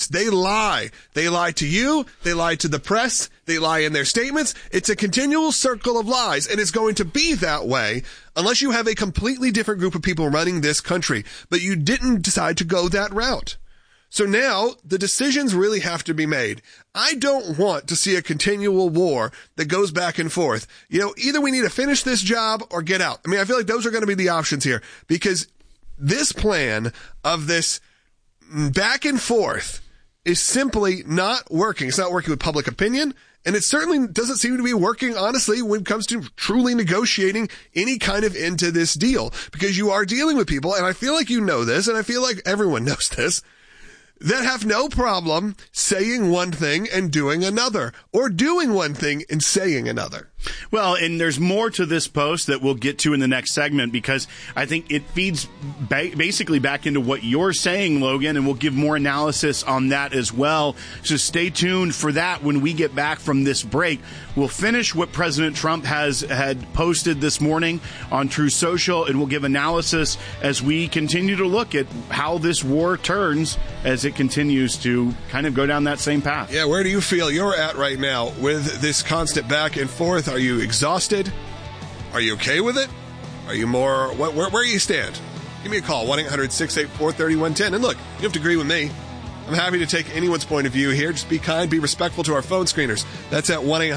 They lie. They lie to you. They lie to the press. They lie in their statements. It's a continual circle of lies, and it's going to be that way unless you have a completely different group of people running this country. But you didn't decide to go that route. So now the decisions really have to be made. I don't want to see a continual war that goes back and forth. Either we need to finish this job or get out. I feel like those are going to be the options here, because this plan of this back and forth is simply not working. It's not working with public opinion, and it certainly doesn't seem to be working, honestly, when it comes to truly negotiating any kind of end to this deal, because you are dealing with people, and I feel like you know this, and I feel like everyone knows this, that have no problem saying one thing and doing another, or doing one thing and saying another. Well, and there's more to this post that we'll get to in the next segment, because I think it feeds basically back into what you're saying, Logan, and we'll give more analysis on that as well. So stay tuned for that when we get back from this break. We'll finish what President Trump had posted this morning on Truth Social, and we'll give analysis as we continue to look at how this war turns as it continues to kind of go down that same path. Yeah, where do you feel you're at right now with this constant back and forth? Are you exhausted? Are you okay with it? Are you more, where do you stand? Give me a call, 1-800-684-3110. And look, you don't have to agree with me. I'm happy to take anyone's point of view here. Just be kind, be respectful to our phone screeners. That's at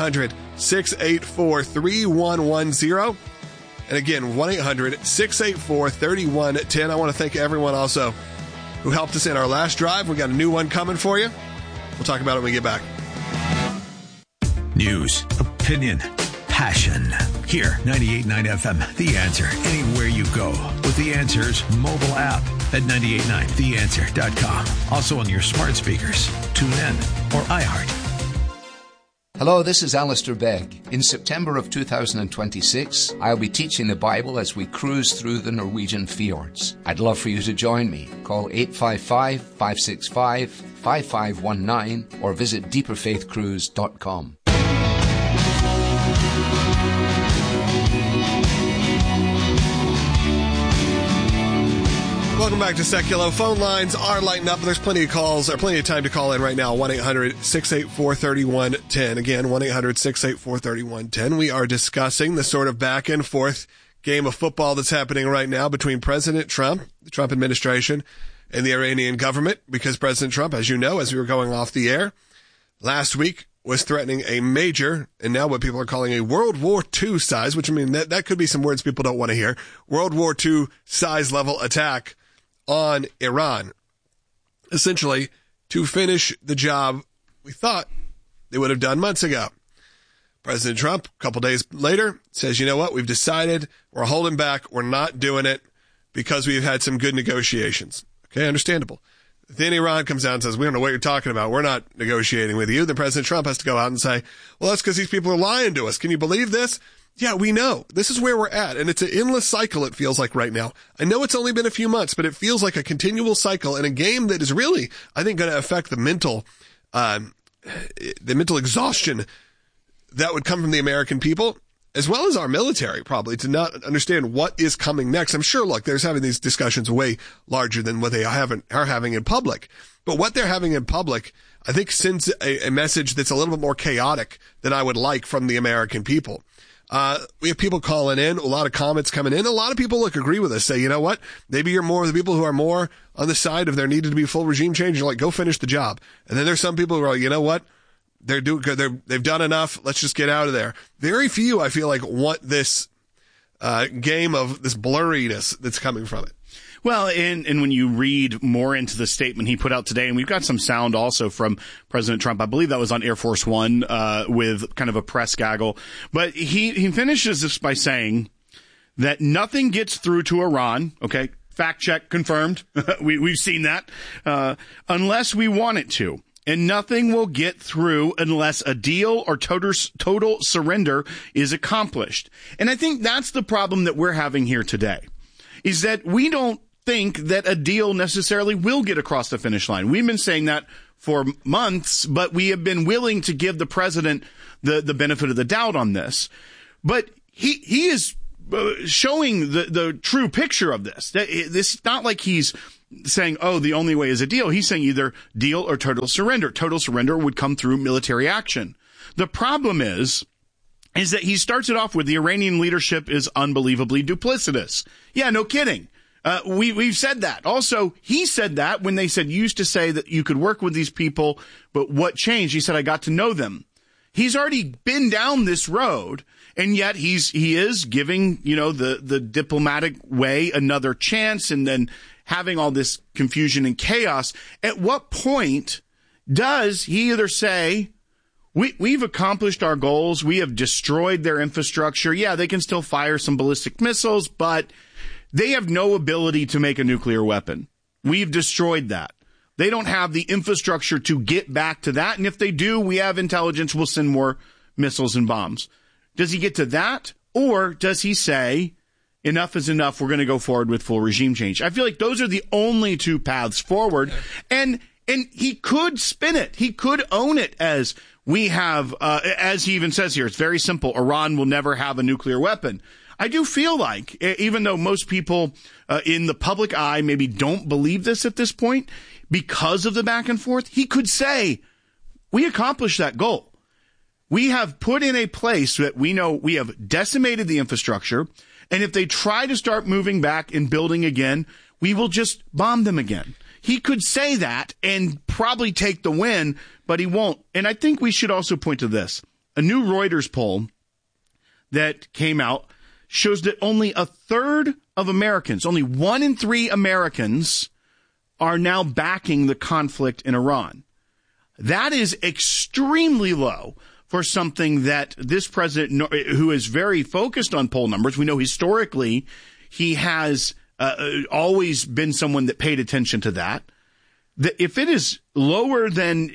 1-800-684-3110. And again, 1-800-684-3110. I want to thank everyone also who helped us in our last drive. We got a new one coming for you. We'll talk about it when we get back. News, opinion, passion. Here, 98.9 FM, The Answer. Anywhere you go with The Answer's mobile app at 98.9theanswer.com. Also on your smart speakers, TuneIn, or iHeart. Hello, this is Alistair Begg. In September of 2026, I'll be teaching the Bible as we cruise through the Norwegian fjords. I'd love for you to join me. Call 855-565-5519 or visit deeperfaithcruise.com. Welcome back to Seculo. Phone lines are lighting up. There's plenty of calls, or plenty of time to call in right now. 1-800-684-3110. Again, 1-800-684-3110. We are discussing the sort of back and forth game of football that's happening right now between President Trump, the Trump administration, and the Iranian government, because President Trump, as you know, as we were going off the air last week, was threatening a major, and now what people are calling a World War II size, which that could be some words people don't want to hear, World War II size level attack on Iran, essentially to finish the job we thought they would have done months ago. President Trump, a couple days later, says, you know what, we've decided we're holding back, we're not doing it because we've had some good negotiations. Okay, understandable. Then Iran comes out and says, we don't know what you're talking about, we're not negotiating with you. Then President Trump has to go out and say, well, that's because these people are lying to us. Can you believe this? Yeah, we know. This is where we're at, and it's an endless cycle, it feels like right now. I know it's only been a few months, but it feels like a continual cycle in a game that is really, I think, going to affect the mental exhaustion that would come from the American people, as well as our military, probably, to not understand what is coming next. I'm sure, look, there's having these discussions way larger than what they are having in public. But what they're having in public, I think, sends a message that's a little bit more chaotic than I would like from the American people. We have people calling in, a lot of comments coming in. A lot of people, agree with us, say, you know what? Maybe you're more of the people who are more on the side of there needed to be full regime change. You're like, go finish the job. And then there's some people who are like, you know what? They've done enough. Let's just get out of there. Very few, I feel like, want this game of this blurriness that's coming from it. Well, and when you read more into the statement he put out today, and we've got some sound also from President Trump. I believe that was on Air Force One with kind of a press gaggle. But he finishes this by saying that nothing gets through to Iran. Okay, fact check confirmed. We've seen that. Unless we want it to. And nothing will get through unless a deal or total surrender is accomplished. And I think that's the problem that we're having here today, is that we don't think that a deal necessarily will get across the finish line. We've been saying that for months, but we have been willing to give the president the benefit of the doubt on this. But he is showing the true picture of this. It's not like he's saying, oh, the only way is a deal. He's saying either deal or total surrender. Total surrender would come through military action. The problem is that he starts it off with the Iranian leadership is unbelievably duplicitous. Yeah, no kidding. We've said that. Also, he said that when they said, you used to say that you could work with these people, but what changed? He said, I got to know them. He's already been down this road, and yet he is giving, the diplomatic way another chance, and then having all this confusion and chaos. At what point does he either say, we've accomplished our goals, we have destroyed their infrastructure. Yeah, they can still fire some ballistic missiles, but they have no ability to make a nuclear weapon. We've destroyed that. They don't have the infrastructure to get back to that. And if they do, we have intelligence. We'll send more missiles and bombs. Does he get to that? Or does he say, enough is enough, we're going to go forward with full regime change? I feel like those are the only two paths forward. And he could spin it. He could own it as we have, as he even says here, it's very simple. Iran will never have a nuclear weapon. I do feel like, even though most people in the public eye maybe don't believe this at this point, because of the back and forth, he could say, we accomplished that goal. We have put in a place that we know we have decimated the infrastructure, and if they try to start moving back and building again, we will just bomb them again. He could say that and probably take the win, but he won't. And I think we should also point to this. A new Reuters poll that came out shows that only a third of Americans, only 1 in 3 Americans, are now backing the conflict in Iran. That is extremely low for something that this president, who is very focused on poll numbers, we know historically he has always been someone that paid attention to that. If it is lower than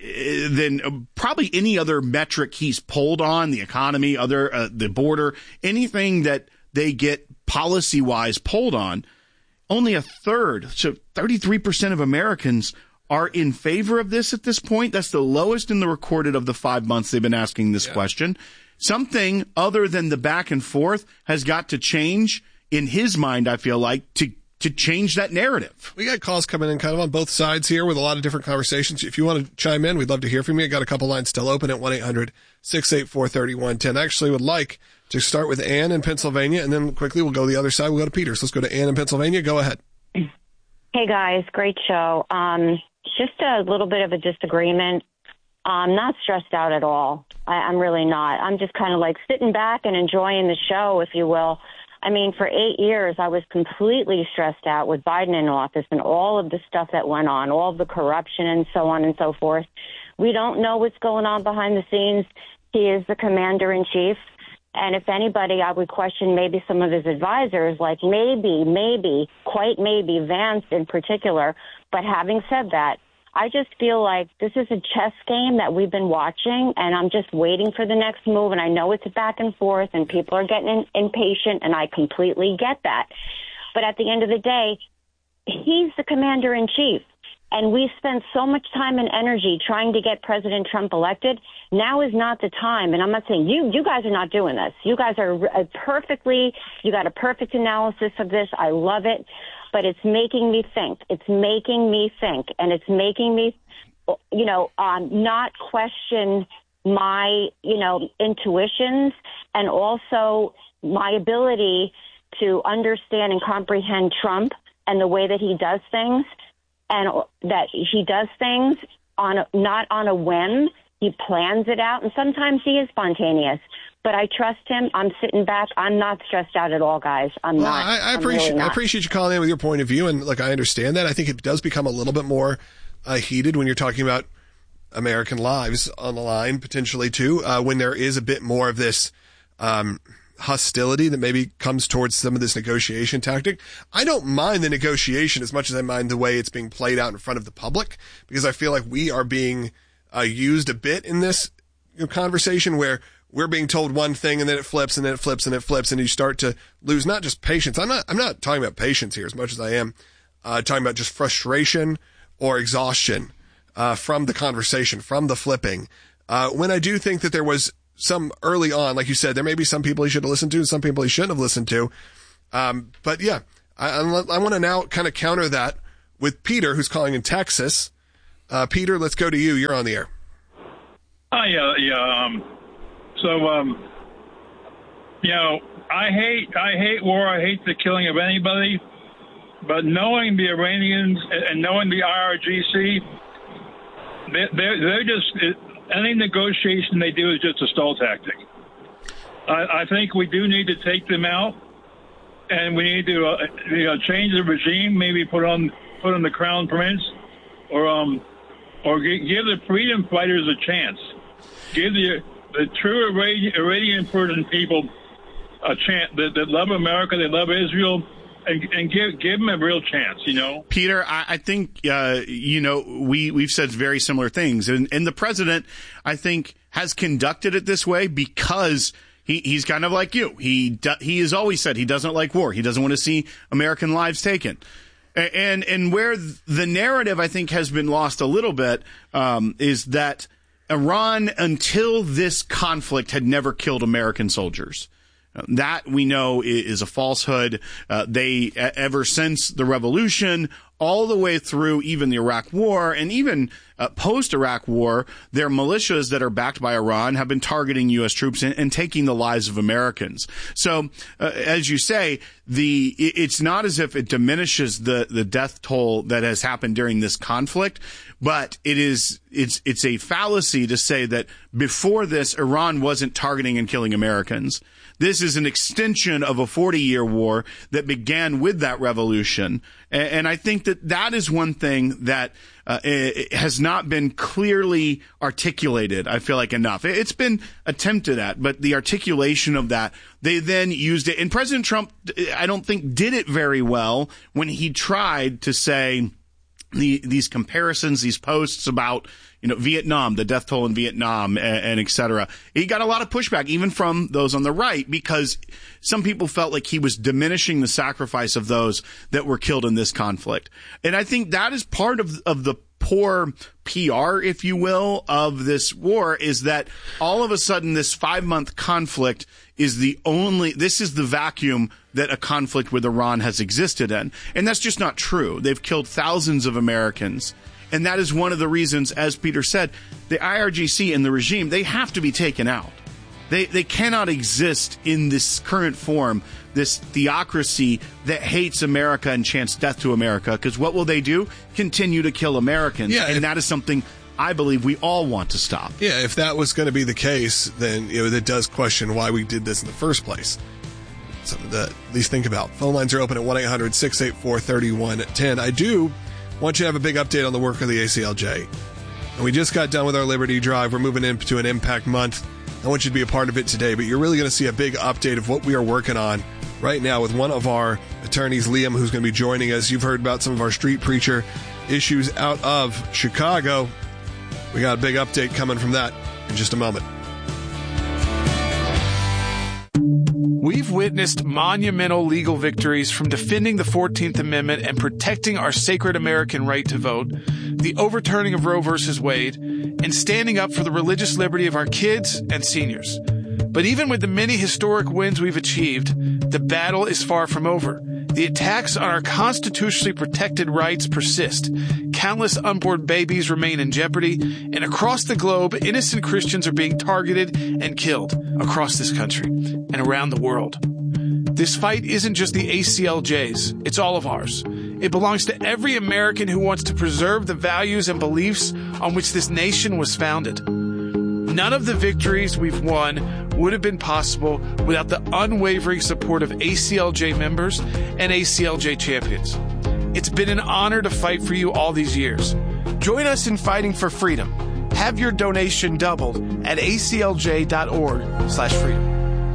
probably any other metric he's polled on, the economy, the border, anything that they get policy-wise polled on, only a third, so 33% of Americans are in favor of this at this point. That's the lowest in the recorded of the 5 months they've been asking this question. Something other than the back and forth has got to change in his mind, I feel like, to change that narrative. We got calls coming in kind of on both sides here with a lot of different conversations. If you want to chime in, we'd love to hear from you. I got a couple lines still open at 1-800-684-3110. Actually would like to start with Ann in Pennsylvania, and then quickly we'll go the other side. We'll go to Peter. So let's go to Ann in Pennsylvania. Go ahead. Hey, guys. Great show. Just a little bit of a disagreement. I'm not stressed out at all. I'm really not. I'm just kind of like sitting back and enjoying the show, if you will. I mean, for 8 years, I was completely stressed out with Biden in office and all of the stuff that went on, all of the corruption and so on and so forth. We don't know what's going on behind the scenes. He is the commander-in-chief. And if anybody, I would question maybe some of his advisors, like maybe, quite maybe Vance in particular. But having said that, I just feel like this is a chess game that we've been watching, and I'm just waiting for the next move. And I know it's a back and forth, and people are getting impatient, and I completely get that. But at the end of the day, he's the commander-in-chief. And we spent so much time and energy trying to get President Trump elected. Now is not the time. And I'm not saying you guys are not doing this. You guys are you got a perfect analysis of this. I love it. But it's making me think. And it's making me, not question my, intuitions and also my ability to understand and comprehend Trump and the way that he does things. And that he does things not on a whim. He plans it out, and sometimes he is spontaneous. But I trust him. I'm sitting back. I'm not stressed out at all, guys. I'm not. I appreciate you calling in with your point of view, and look, I understand that. I think it does become a little bit more heated when you're talking about American lives on the line, potentially too, when there is a bit more of this hostility that maybe comes towards some of this negotiation tactic. I don't mind the negotiation as much as I mind the way it's being played out in front of the public, because I feel like we are being used a bit in this conversation where we're being told one thing and then it flips and then it flips and it flips, and you start to lose not just patience. I'm not talking about patience here as much as I am talking about just frustration or exhaustion from the conversation, from the flipping. When I do think that there was some early on, like you said, there may be some people he should have listened to and some people he shouldn't have listened to. But yeah, I want to now kind of counter that with Peter, who's calling in Texas. Peter, let's go to you. You're on the air. Hi, I hate war. I hate the killing of anybody. But knowing the Iranians and knowing the IRGC, they're just, any negotiation they do is just a stall tactic. I think we do need to take them out, and we need to change the regime. Maybe put on the crown prince, or give the freedom fighters a chance. Give the true Iranian Persian people a chance. That love America, they love Israel, and give them a real chance. Peter, I think we've said very similar things, and the president, I think, has conducted it this way because he's kind of like you. He has always said he doesn't like war. He doesn't want to see American lives taken. And where the narrative, I think, has been lost a little bit is that Iran, until this conflict, had never killed American soldiers. That, we know, is a falsehood. They, ever since the revolution, all the way through even the Iraq War, and even post-Iraq War, their militias that are backed by Iran have been targeting U.S. troops and taking the lives of Americans. So, as you say, it's not as if it diminishes the death toll that has happened during this conflict, but it's a fallacy to say that before this, Iran wasn't targeting and killing Americans. This is an extension of a 40-year war that began with that revolution. And I think that is one thing that has not been clearly articulated, I feel like, enough. It's been attempted at, but the articulation of that, they then used it. And President Trump, I don't think, did it very well when he tried to say these comparisons, these posts about Vietnam, the death toll in Vietnam, and et cetera. He got a lot of pushback, even from those on the right, because some people felt like he was diminishing the sacrifice of those that were killed in this conflict. And I think that is part of the poor PR, if you will, of this war, is that all of a sudden this 5-month conflict is this is the vacuum that a conflict with Iran has existed in. And that's just not true. They've killed thousands of Americans. And that is one of the reasons, as Peter said, the IRGC and the regime, they have to be taken out. They cannot exist in this current form, this theocracy that hates America and chants death to America, because what will they do? Continue to kill Americans. Yeah, and that is something I believe we all want to stop. Yeah, if that was going to be the case, then that does question why we did this in the first place. Something to at least think about. Phone lines are open at 1-800-684-3110. I do want you to have a big update on the work of the ACLJ. And we just got done with our Liberty Drive. We're moving into an Impact Month. I want you to be a part of it today, but you're really going to see a big update of what we are working on right now with one of our attorneys, Liam, who's going to be joining us. You've heard about some of our street preacher issues out of Chicago. We got a big update coming from that in just a moment. We've witnessed monumental legal victories, from defending the 14th Amendment and protecting our sacred American right to vote, the overturning of Roe v. Wade, and standing up for the religious liberty of our kids and seniors. But even with the many historic wins we've achieved, the battle is far from over. The attacks on our constitutionally protected rights persist. Countless unborn babies remain in jeopardy, and across the globe, innocent Christians are being targeted and killed across this country and around the world. This fight isn't just the ACLJ's, it's all of ours. It belongs to every American who wants to preserve the values and beliefs on which this nation was founded. None of the victories we've won would have been possible without the unwavering support of ACLJ members and ACLJ champions. It's been an honor to fight for you all these years. Join us in fighting for freedom. Have your donation doubled at aclj.org/freedom.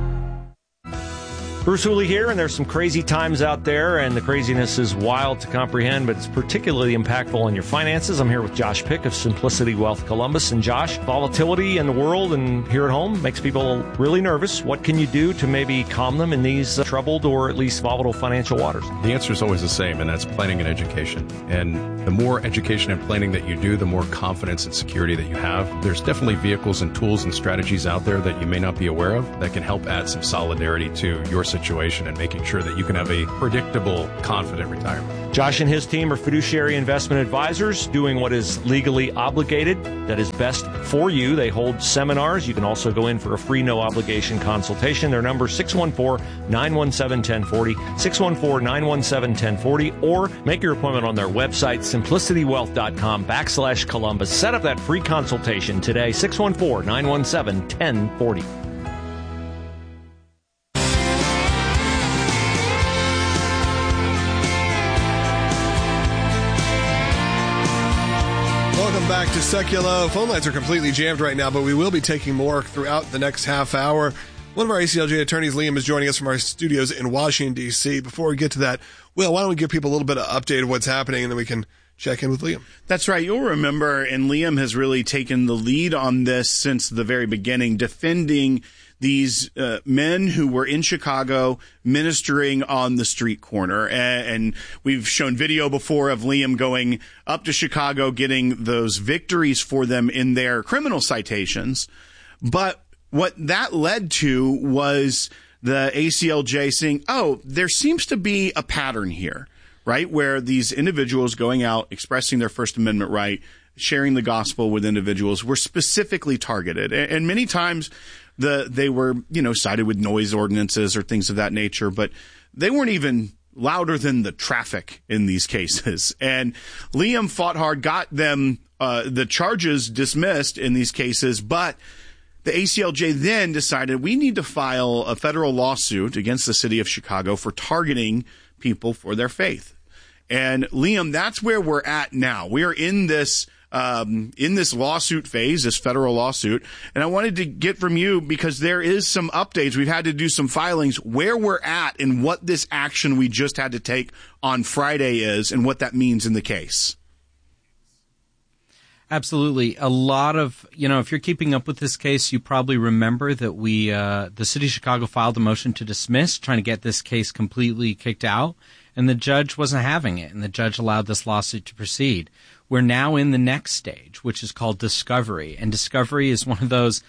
Bruce Hooley here, and there's some crazy times out there, and the craziness is wild to comprehend, but it's particularly impactful on your finances. I'm here with Josh Pick of Simplicity Wealth Columbus. And Josh, volatility in the world and here at home makes people really nervous. What can you do to maybe calm them in these troubled or at least volatile financial waters? The answer is always the same, and that's planning and education. And the more education and planning that you do, the more confidence and security that you have. There's definitely vehicles and tools and strategies out there that you may not be aware of that can help add some solidarity to your situation and making sure that you can have a predictable, confident retirement. Josh and his team are fiduciary investment advisors doing what is legally obligated, that is best for you. They hold seminars. You can also go in for a free, no-obligation consultation. Their number is 614-917-1040, 614-917-1040, or make your appointment on their website, simplicitywealth.com/Columbus. Set up that free consultation today, 614-917-1040. Welcome back to Seculo. Phone lines are completely jammed right now, but we will be taking more throughout the next half hour. One of our ACLJ attorneys, Liam, is joining us from our studios in Washington, D.C. Before we get to that, Will, why don't we give people a little bit of update of what's happening, and then we can check in with Liam. That's right. You'll remember, and Liam has really taken the lead on this since the very beginning, defending these men who were in Chicago ministering on the street corner. And we've shown video before of Liam going up to Chicago, getting those victories for them in their criminal citations. But what that led to was the ACLJ saying, oh, there seems to be a pattern here, right, where these individuals going out, expressing their First Amendment right, sharing the gospel with individuals were specifically targeted. And many times they were, cited with noise ordinances or things of that nature, but they weren't even louder than the traffic in these cases. And Liam fought hard, got them the charges dismissed in these cases, but the ACLJ then decided we need to file a federal lawsuit against the city of Chicago for targeting people for their faith. And Liam, that's where we're at now. We are in this lawsuit phase, this federal lawsuit. And I wanted to get from you, because there is some updates. We've had to do some filings, where we're at and what this action we just had to take on Friday is and what that means in the case. Absolutely. A lot of, if you're keeping up with this case, you probably remember that the city of Chicago filed a motion to dismiss, trying to get this case completely kicked out, and the judge wasn't having it, and the judge allowed this lawsuit to proceed. We're now in the next stage, which is called discovery, and discovery is one of those,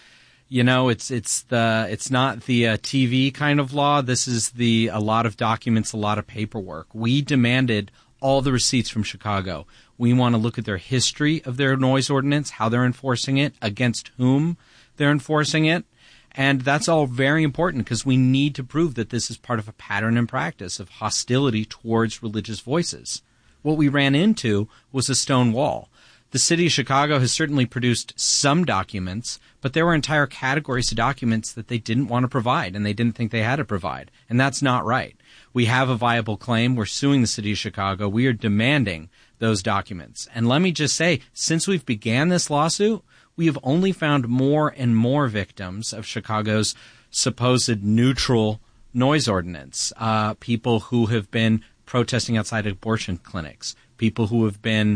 it's not the TV kind of law. This is a lot of documents, a lot of paperwork. We demanded all the receipts from Chicago. We want to look at their history of their noise ordinance, how they're enforcing it, against whom they're enforcing it. And that's all very important, because we need to prove that this is part of a pattern and practice of hostility towards religious voices. What we ran into was a stone wall. The city of Chicago has certainly produced some documents, but there were entire categories of documents that they didn't want to provide, and they didn't think they had to provide. And that's not right. We have a viable claim. We're suing the city of Chicago. We are demanding those documents. And let me just say, since we've began this lawsuit, we have only found more and more victims of Chicago's supposed neutral noise ordinance. People who have been protesting outside abortion clinics, people who have been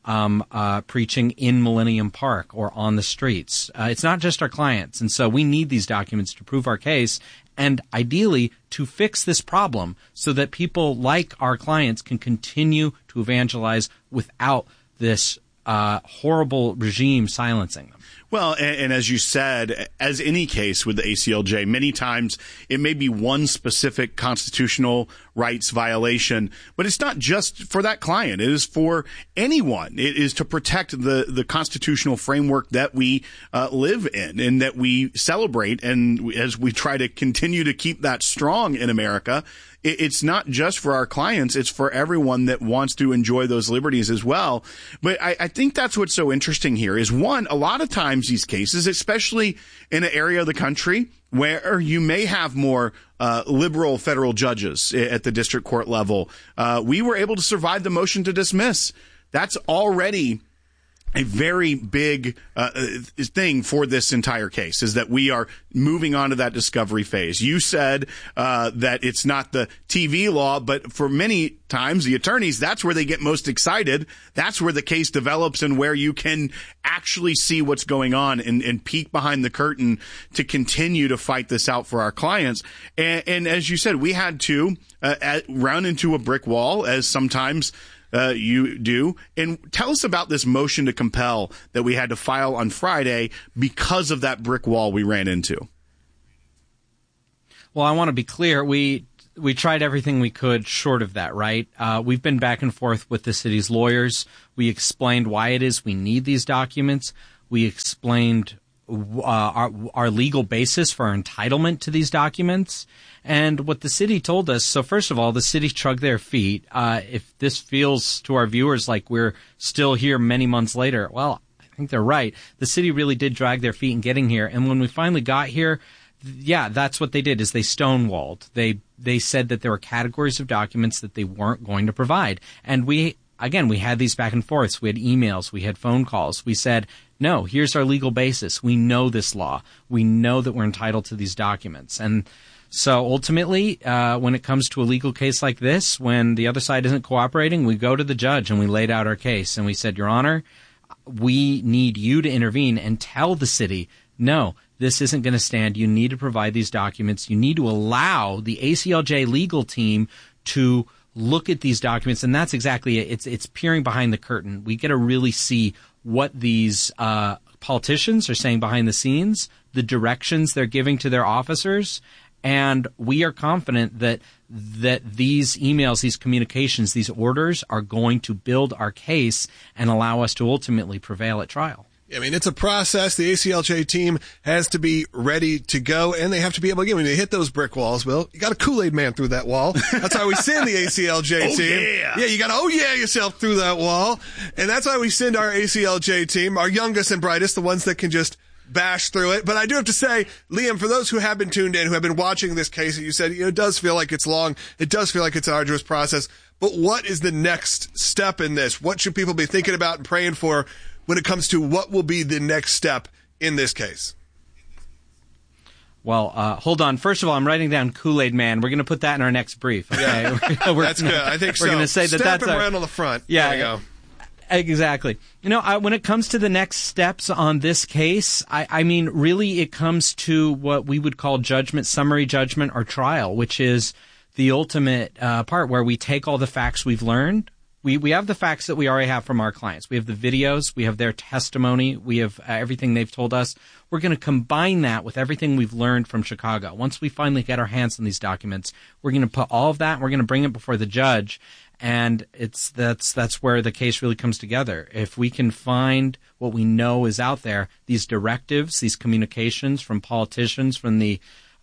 preaching in Millennium Park or on the streets. It's not just our clients. And so we need these documents to prove our case, and ideally to fix this problem so that people like our clients can continue to evangelize without this horrible regime silencing them. Well, and as you said, as any case with the ACLJ, many times it may be one specific constitutional rights violation, but it's not just for that client. It is for anyone. It is to protect the constitutional framework that we live in and that we celebrate. And as we try to continue to keep that strong in America, it's not just for our clients. It's for everyone that wants to enjoy those liberties as well. But I think that's what's so interesting here is, one, a lot of times these cases, especially in an area of the country where you may have more liberal federal judges at the district court level, we were able to survive the motion to dismiss. That's already a very big thing for this entire case, is that we are moving on to that discovery phase. You said that it's not the TV law, but for many times the attorneys, that's where they get most excited. That's where the case develops and where you can actually see what's going on and peek behind the curtain to continue to fight this out for our clients. And as you said, we had to run into a brick wall, as sometimes you do. And tell us about this motion to compel that we had to file on Friday because of that brick wall we ran into. Well, I want to be clear. We tried everything we could short of that, right? We've been back and forth with the city's lawyers. We explained why it is we need these documents. We explained our legal basis for our entitlement to these documents. And what the city told us, so first of all, the city shrugged their feet. If this feels to our viewers like we're still here many months later, well, I think they're right. The city really did drag their feet in getting here. And when we finally got here, yeah, that's what they did, is they stonewalled. They said that there were categories of documents that they weren't going to provide. And we had these back and forths. We had emails. We had phone calls. We said, no, here's our legal basis. We know this law. We know that we're entitled to these documents. And so ultimately, when it comes to a legal case like this, when the other side isn't cooperating, we go to the judge and we laid out our case. And we said, Your Honor, we need you to intervene and tell the city, no, this isn't going to stand. You need to provide these documents. You need to allow the ACLJ legal team to look at these documents. And that's exactly it. It's peering behind the curtain. We get to really see what these politicians are saying behind the scenes, the directions they're giving to their officers. And we are confident that these emails, these communications, these orders are going to build our case and allow us to ultimately prevail at trial. I mean, it's a process. The ACLJ team has to be ready to go, and they have to be able to get when they hit those brick walls. Will, you got a Kool-Aid man through that wall. That's why we send the ACLJ team. Yeah, you got to yourself through that wall, and that's why we send our ACLJ team, our youngest and brightest, the ones that can just bash through it. But I do have to say, Liam, for those who have been tuned in, who have been watching this case, you said, it does feel like it's long. It does feel like it's an arduous process. But what is the next step in this? What should people be thinking about and praying for when it comes to what will be the next step in this case? Well, hold on. First of all, I'm writing down Kool-Aid Man. We're going to put that in our next brief. Okay? Yeah. That's good. I think so. We're going to say that's our... right on the front. Yeah. There you go. Exactly. When it comes to the next steps on this case, I mean, really it comes to what we would call judgment, summary judgment, or trial, which is the ultimate part where we take all the facts we've learned. We have the facts that we already have from our clients. We have the videos. We have their testimony. We have everything they've told us. We're going to combine that with everything we've learned from Chicago. Once we finally get our hands on these documents, we're going to put all of that and we're going to bring it before the judge. And that's where the case really comes together. If we can find what we know is out there, these directives, these communications from politicians, from the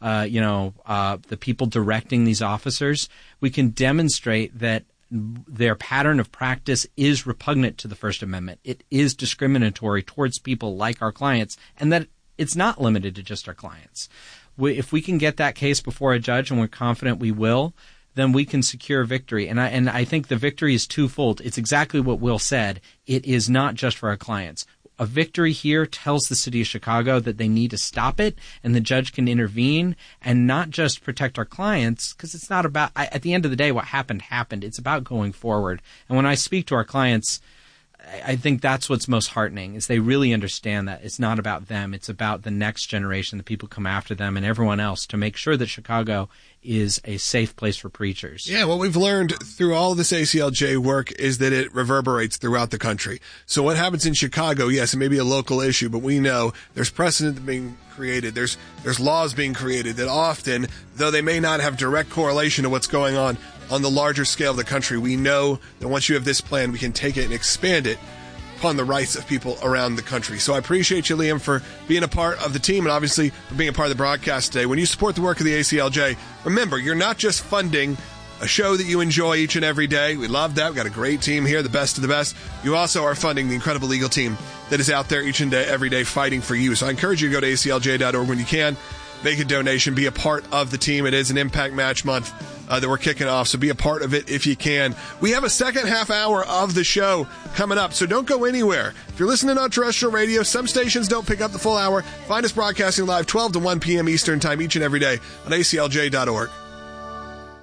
people directing these officers, we can demonstrate that their pattern of practice is repugnant to the First Amendment. It is discriminatory towards people like our clients, and that it's not limited to just our clients. If we can get that case before a judge, and we're confident we will, then we can secure victory. And I think the victory is twofold. It's exactly what Will said. It is not just for our clients. A victory here tells the city of Chicago that they need to stop it, and the judge can intervene and not just protect our clients, because it's not about, at the end of the day, what happened. It's about going forward. And when I speak to our clients, I think that's what's most heartening, is they really understand that it's not about them. It's about the next generation, the people come after them, and everyone else, to make sure that Chicago is a safe place for preachers. Yeah, what we've learned through all of this ACLJ work is that it reverberates throughout the country. So what happens in Chicago, yes, it may be a local issue, but we know there's precedent being created. There's laws being created that often, though they may not have direct correlation to what's going on the larger scale of the country, we know that once you have this plan, we can take it and expand it upon the rights of people around the country. So I appreciate you, Liam, for being a part of the team and obviously for being a part of the broadcast today. When you support the work of the ACLJ, remember, you're not just funding a show that you enjoy each and every day. We love that. We've got a great team here, the best of the best. You also are funding the incredible legal team that is out there each and every day fighting for you. So I encourage you to go to aclj.org when you can. Make a donation. Be a part of the team. It is an Impact Match Month that we're kicking off, so be a part of it if you can. We have a second half hour of the show coming up, so don't go anywhere. If you're listening on terrestrial radio, some stations don't pick up the full hour. Find us broadcasting live 12 to 1 p.m. Eastern Time each and every day on aclj.org.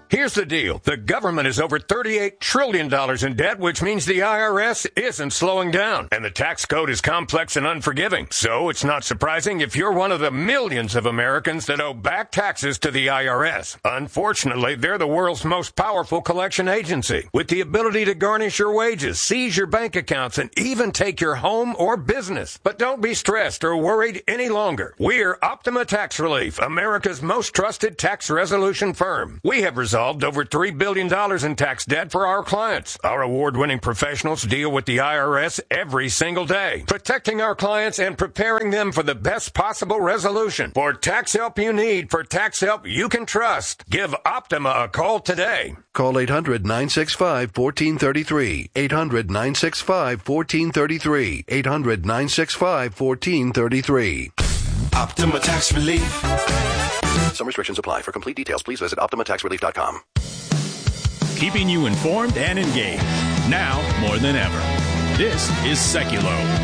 Here's the deal. The government is over $38 trillion in debt, which means the IRS isn't slowing down. And the tax code is complex and unforgiving. So it's not surprising if you're one of the millions of Americans that owe back taxes to the IRS. Unfortunately, they're the world's most powerful collection agency, with the ability to garnish your wages, seize your bank accounts, and even take your home or business. But don't be stressed or worried any longer. We're Optima Tax Relief, America's most trusted tax resolution firm. We have resolved over $3 billion in tax debt for our clients. Our award-winning professionals deal with the IRS every single day, protecting our clients and preparing them for the best possible resolution. For tax help you need, for tax help you can trust, give Optima a call today. Call 800-965-1433. 800-965-1433. 800-965-1433. Optima Tax Relief. Some restrictions apply. For complete details, please visit OptimaTaxRelief.com. Keeping you informed and engaged. Now more than ever. This is Seculo.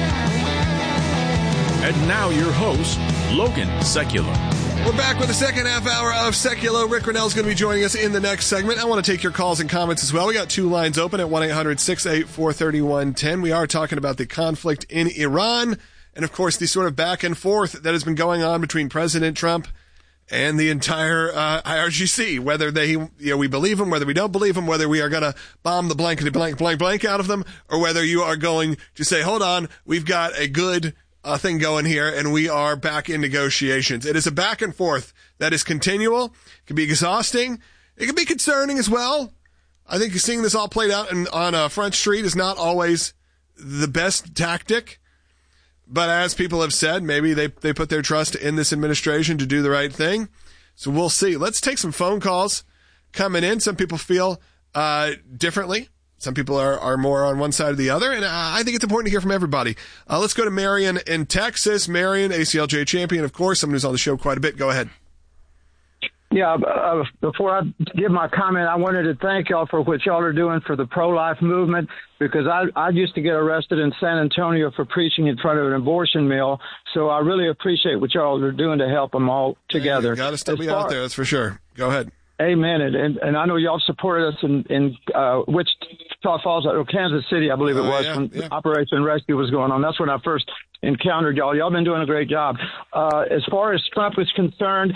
And now your host, Logan Seculo. We're back with the second half hour of Seculo. Rick Grenell is going to be joining us in the next segment. I want to take your calls and comments as well. We got two lines open at 1-800-684-3110. We are talking about the conflict in Iran and, of course, the sort of back and forth that has been going on between President Trump and the entire IRGC, whether we believe them, whether we don't believe them, whether we are going to bomb the blankety blank blank blank out of them, or whether you are going to say, hold on, we've got a good thing going here, and we are back in negotiations. It is a back and forth that is continual. It can be exhausting. It can be concerning as well. I think seeing this all played out on Front Street is not always the best tactic. But as people have said, maybe they put their trust in this administration to do the right thing. So we'll see. Let's take some phone calls coming in. Some people feel differently. Some people are more on one side or the other. And I think it's important to hear from everybody. Let's go to Marion in Texas. Marion, ACLJ champion, of course, someone who's on the show quite a bit. Go ahead. Yeah, before I give my comment, I wanted to thank y'all for what y'all are doing for the pro-life movement, because I used to get arrested in San Antonio for preaching in front of an abortion mill. So I really appreciate what y'all are doing to help them all together. You got to still be out there, that's for sure. Go ahead. Amen. And I know y'all supported us in Wichita Falls, or Kansas City, I believe it was, when Operation Rescue was going on. That's when I first encountered y'all. Y'all been doing a great job. As far as Trump is concerned,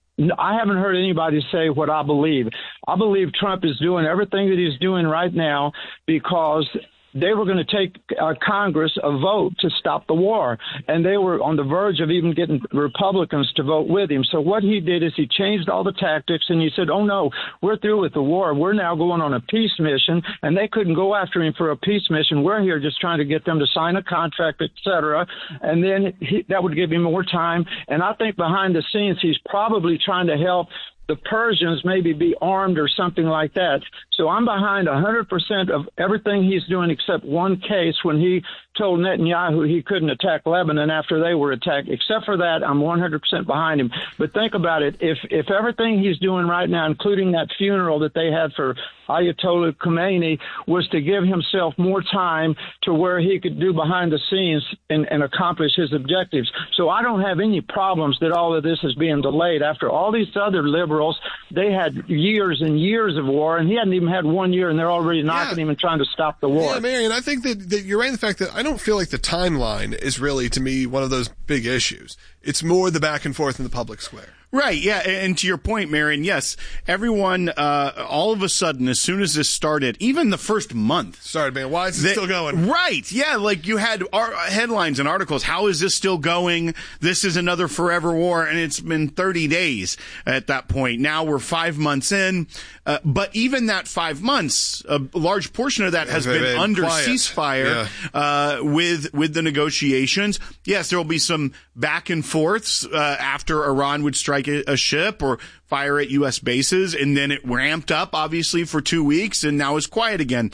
I haven't heard anybody say what I believe. I believe Trump is doing everything that he's doing right now because they were going to take Congress a vote to stop the war, and they were on the verge of even getting Republicans to vote with him. So what he did is he changed all the tactics, and he said, oh, no, we're through with the war. We're now going on a peace mission, and they couldn't go after him for a peace mission. We're here just trying to get them to sign a contract, et cetera, and then that would give him more time. And I think behind the scenes he's probably trying to help the Persians maybe be armed or something like that. So I'm behind 100% of everything he's doing except one case when he told Netanyahu he couldn't attack Lebanon after they were attacked. Except for that, I'm 100% behind him. But think about it. If everything he's doing right now, including that funeral that they had for Ayatollah Khomeini, was to give himself more time to where he could do behind the scenes and accomplish his objectives. So I don't have any problems that all of this is being delayed. After all these other liberals, they had years and years of war, and he hadn't even had 1 year, and they're already knocking him and trying to stop the war. Yeah, Marion, I think that you're right in the fact that I don't feel like the timeline is really, to me, one of those big issues. It's more the back and forth in the public square. Right, yeah, and to your point, Marion, yes, everyone, all of a sudden, as soon as this started, even the first month. Started, man, why is it still going? Right, yeah, like you had headlines and articles, how is this still going? This is another forever war, and it's been 30 days at that point. Now we're 5 months in, but even that 5 months, a large portion of that has been under ceasefire with the negotiations. Yes, there will be some back and forths after Iran would strike a ship or fire at U.S. bases, and then it ramped up, obviously, for 2 weeks, and now it's quiet again.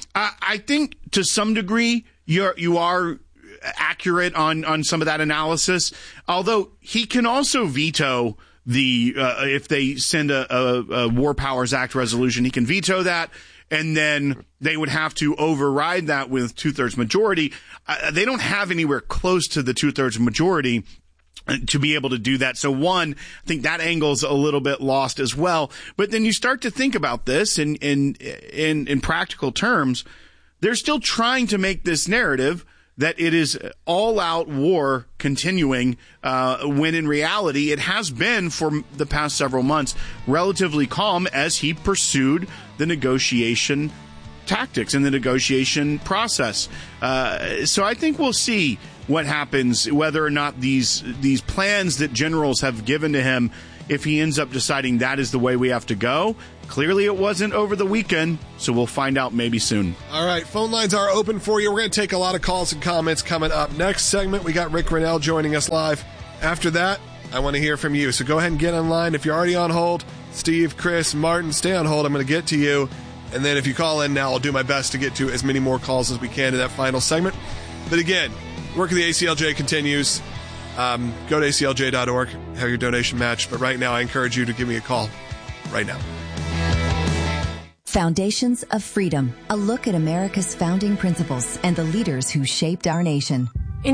I think, to some degree, you are accurate on some of that analysis, although he can also veto if they send a War Powers Act resolution, he can veto that, and then they would have to override that with 2/3 majority. They don't have anywhere close to the 2/3 majority to be able to do that. So one, I think that angle's a little bit lost as well. But then you start to think about this in practical terms. They're still trying to make this narrative that it is all-out war continuing, when in reality it has been for the past several months relatively calm as he pursued the negotiation tactics and the negotiation process. So I think we'll see what happens, whether or not these plans that generals have given to him, if he ends up deciding that is the way we have to go. Clearly it wasn't over the weekend, so we'll find out maybe soon. All right, phone lines are open for you. We're going to take a lot of calls and comments coming up. Next segment, we got Rick Grenell joining us live. After that, I want to hear from you. So go ahead and get online. If you're already on hold, Steve, Chris, Martin, stay on hold. I'm going to get to you. And then if you call in now, I'll do my best to get to as many more calls as we can in that final segment. But again, work of the ACLJ continues. Go to aclj.org, have your donation matched. But right now, I encourage you to give me a call right now. Foundations of Freedom, a look at America's founding principles and the leaders who shaped our nation. In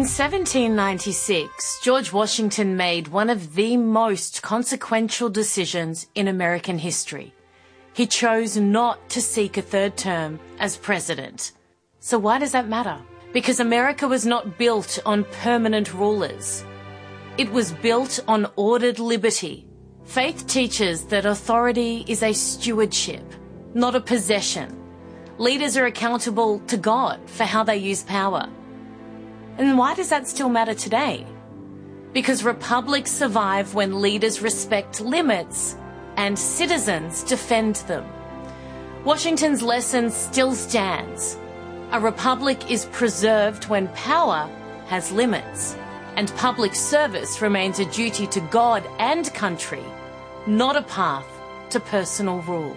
1796, George Washington made one of the most consequential decisions in American history. He chose not to seek a third term as president. So why does that matter? Because America was not built on permanent rulers. It was built on ordered liberty. Faith teaches that authority is a stewardship, not a possession. Leaders are accountable to God for how they use power. And why does that still matter today? Because republics survive when leaders respect limits and citizens defend them. Washington's lesson still stands. A republic is preserved when power has limits, and public service remains a duty to God and country, not a path to personal rule.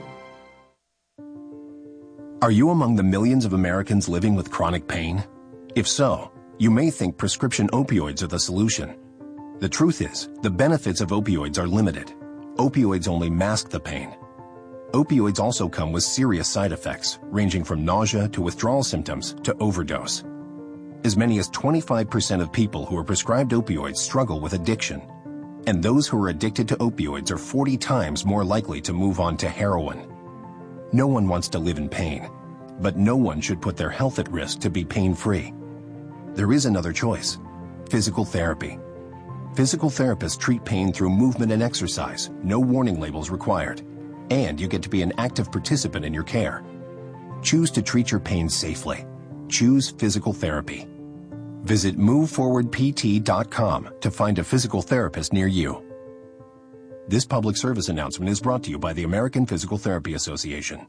Are you among the millions of Americans living with chronic pain? If so, you may think prescription opioids are the solution. The truth is, the benefits of opioids are limited. Opioids only mask the pain. Opioids also come with serious side effects, ranging from nausea to withdrawal symptoms to overdose. As many as 25% of people who are prescribed opioids struggle with addiction. And those who are addicted to opioids are 40 times more likely to move on to heroin. No one wants to live in pain, but no one should put their health at risk to be pain-free. There is another choice: physical therapy. Physical therapists treat pain through movement and exercise, no warning labels required. And you get to be an active participant in your care. Choose to treat your pain safely. Choose physical therapy. Visit moveforwardpt.com to find a physical therapist near you. This public service announcement is brought to you by the American Physical Therapy Association.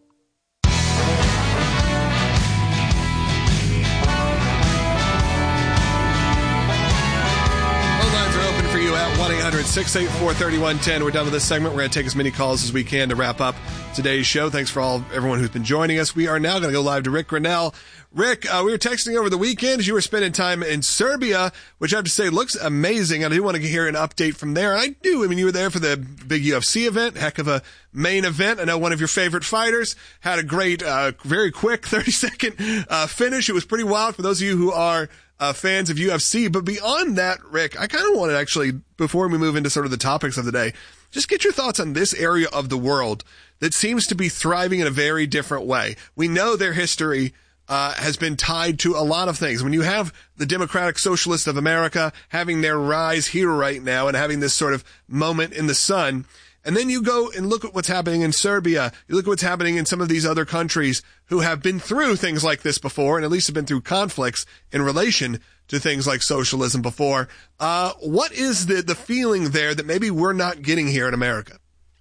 For you at 1-800-684-3110. We're done with this segment. We're going to take as many calls as we can to wrap up today's show. Thanks for everyone who's been joining us. We are now going to go live to Rick Grenell. Rick, we were texting over the weekend as you were spending time in Serbia, which I have to say looks amazing. I do want to hear an update from there. And I do. I mean, you were there for the big UFC event, heck of a main event. I know one of your favorite fighters had a great, very quick 30-second finish. It was pretty wild for those of you who are fans of UFC. But beyond that, Rick, I kind of want to actually, before we move into sort of the topics of the day, just get your thoughts on this area of the world that seems to be thriving in a very different way. We know their history has been tied to a lot of things. When you have the Democratic Socialists of America having their rise here right now and having this sort of moment in the sun, and then you go and look at what's happening in Serbia, you look at what's happening in some of these other countries who have been through things like this before, and at least have been through conflicts in relation to things like socialism before. What is the feeling there that maybe we're not getting here in America?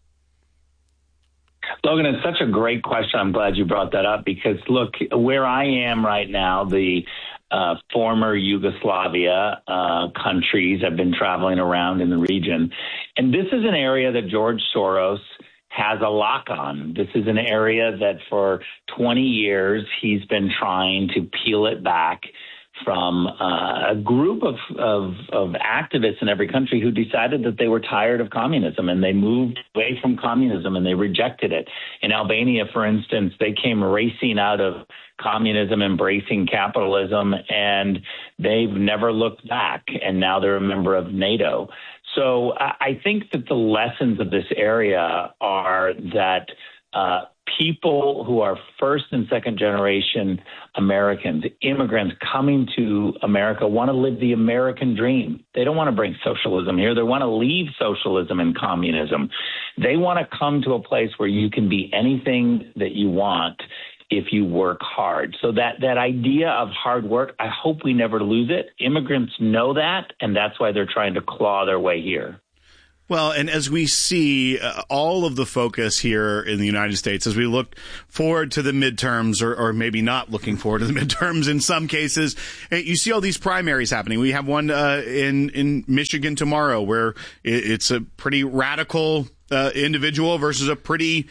Logan, it's such a great question. I'm glad you brought that up because, look, where I am right now, the former Yugoslavia countries, I've been traveling around in the region. And this is an area that George Soros has a lock on. This is an area that for 20 years he's been trying to peel it back from a group of activists in every country who decided that they were tired of communism, and they moved away from communism and they rejected it. In Albania, for instance, they came racing out of communism, embracing capitalism, and they've never looked back. And now they're a member of NATO. So I think that the lessons of this area are that people who are first and second generation Americans, immigrants coming to America, want to live the American dream. They don't want to bring socialism here. They want to leave socialism and communism. They want to come to a place where you can be anything that you want if you work hard. So that idea of hard work, I hope we never lose it. Immigrants know that, and that's why they're trying to claw their way here. Well, and as we see all of the focus here in the United States, as we look forward to the midterms, or maybe not looking forward to the midterms in some cases, you see all these primaries happening. We have one in Michigan tomorrow where it's a pretty radical individual versus a pretty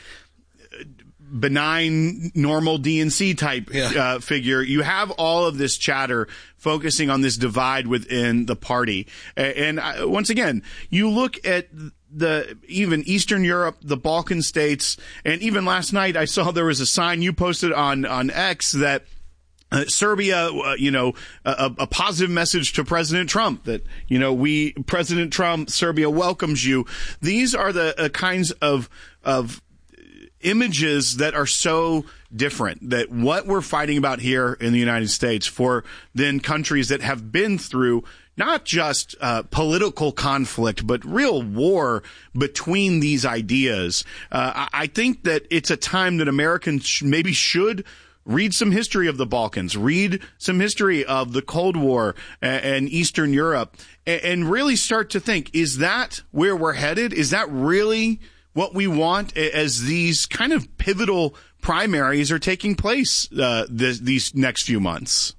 benign, normal DNC type figure. You have all of this chatter focusing on this divide within the party. And once again, you look at even Eastern Europe, the Balkan states, and even last night I saw there was a sign you posted on X that Serbia, a positive message to President Trump that, President Trump, Serbia welcomes you. These are the kinds of images that are so different, that what we're fighting about here in the United States for then countries that have been through not just political conflict, but real war between these ideas. I think that it's a time that Americans should read some history of the Balkans, read some history of the Cold War and Eastern Europe, and really start to think, is that where we're headed? Is that really what we want as these kind of pivotal primaries are taking place these next few months?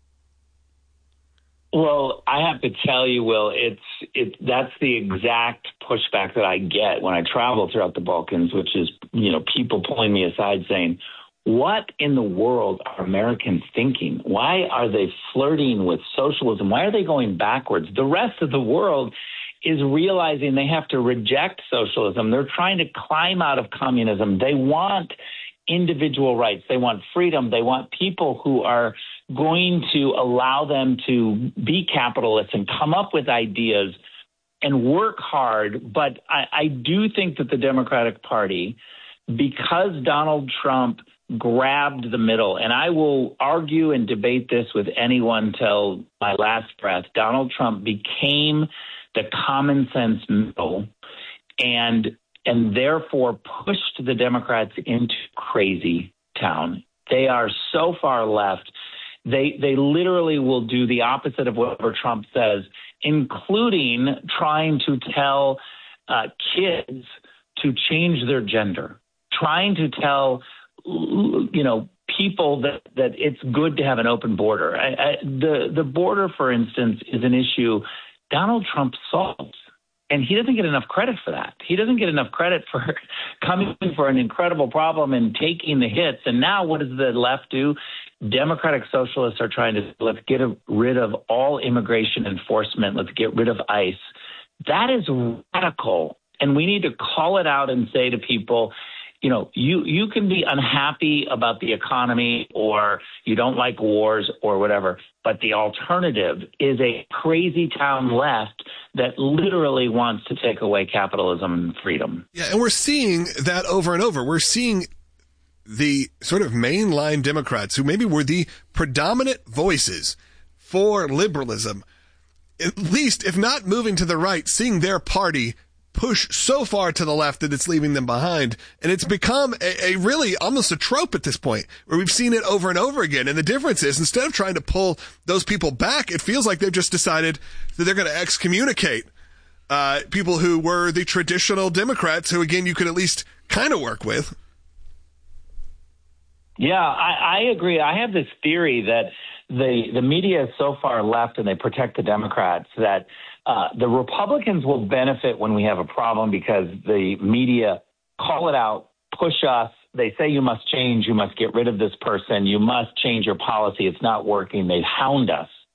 Well, I have to tell you, Will, that's the exact pushback that I get when I travel throughout the Balkans, which is, people pulling me aside saying, what in the world are Americans thinking? Why are they flirting with socialism? Why are they going backwards? The rest of the world is realizing they have to reject socialism. They're trying to climb out of communism. They want individual rights. They want freedom. They want people who are going to allow them to be capitalists and come up with ideas and work hard. But I do think that the Democratic Party, because Donald Trump grabbed the middle, and I will argue and debate this with anyone till my last breath, Donald Trump became the common sense middle and therefore pushed the Democrats into crazy town. They are so far left. They literally will do the opposite of whatever Trump says, including trying to tell kids to change their gender, trying to tell people that it's good to have an open border. The border, for instance, is an issue Donald Trump solved, and he doesn't get enough credit for that. He doesn't get enough credit for coming for an incredible problem and taking the hits. And now what does the left do? Democratic socialists are trying to, let's get rid of all immigration enforcement. Let's get rid of ICE. That is radical, and we need to call it out and say to people, you can be unhappy about the economy or you don't like wars or whatever, but the alternative is a crazy town left that literally wants to take away capitalism and freedom. Yeah, and we're seeing that over and over. We're seeing the sort of mainline Democrats who maybe were the predominant voices for liberalism, at least if not moving to the right, seeing their party push so far to the left that it's leaving them behind. And it's become a really almost a trope at this point where we've seen it over and over again. And the difference is, instead of trying to pull those people back, it feels like they've just decided that they're going to excommunicate people who were the traditional Democrats who, again, you could at least kind of work with. Yeah, I agree. I have this theory that the media is so far left and they protect the Democrats that the Republicans will benefit when we have a problem because the media call it out, push us. They say you must change, you must get rid of this person, you must change your policy. It's not working. They hound us.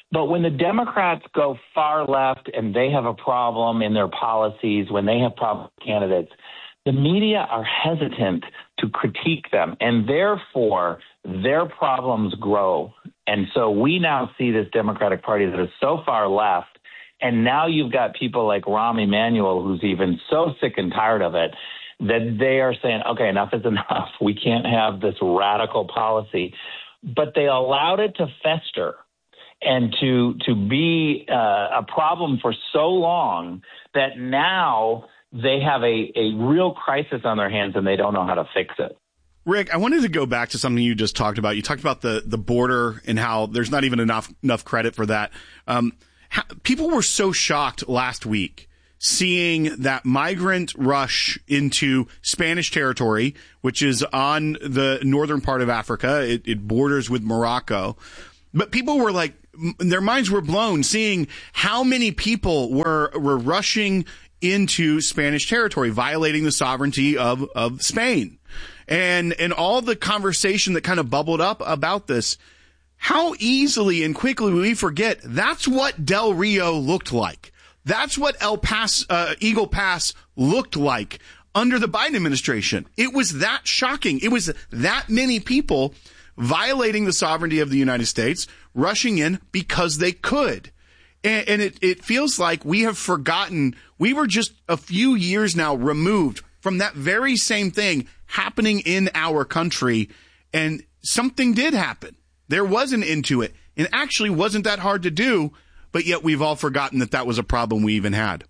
But when the Democrats go far left and they have a problem in their policies, when they have problem candidates, the media are hesitant to critique them, and therefore their problems grow. And so we now see this Democratic Party that is so far left, and now you've got people like Rahm Emanuel, who's even so sick and tired of it, that they are saying, okay, enough is enough. We can't have this radical policy. But they allowed it to fester and to be a problem for so long that now they have a real crisis on their hands and they don't know how to fix it. Rick, I wanted to go back to something you just talked about. You talked about the border and how there's not even enough credit for that. People were so shocked last week seeing that migrant rush into Spanish territory, which is on the northern part of Africa. It borders with Morocco. But people were like, their minds were blown seeing how many people were rushing into Spanish territory, violating the sovereignty of Spain. And all the conversation that kind of bubbled up about this, how easily and quickly we forget that's what Del Rio looked like. That's what Eagle Pass looked like under the Biden administration. It was that shocking. It was that many people violating the sovereignty of the United States, rushing in because they could. And it feels like we have forgotten. We were just a few years now removed from that very same thing happening in our country. And something did happen. There was an end to it. It actually wasn't that hard to do, but yet we've all forgotten that was a problem we even had.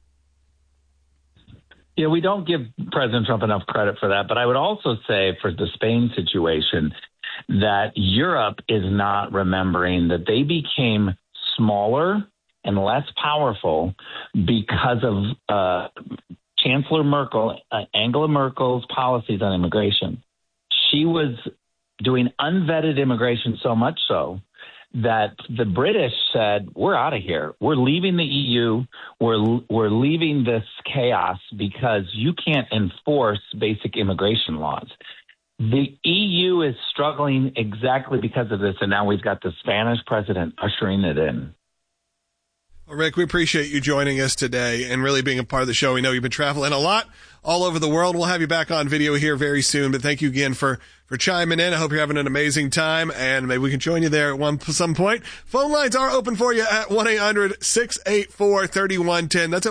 Yeah, we don't give President Trump enough credit for that. But I would also say for the Spain situation that Europe is not remembering that they became smaller and less powerful because of Chancellor Merkel, Angela Merkel's policies on immigration. She was doing unvetted immigration so much so that the British said, we're out of here. We're leaving the EU. We're leaving this chaos because you can't enforce basic immigration laws. The EU is struggling exactly because of this, and now we've got the Spanish president ushering it in. Well, Rick, we appreciate you joining us today and really being a part of the show. We know you've been traveling a lot all over the world. We'll have you back on video here very soon, but thank you again for chiming in. I hope you're having an amazing time, and maybe we can join you there at some point. Phone lines are open for you at 1-800-684-3110. That's at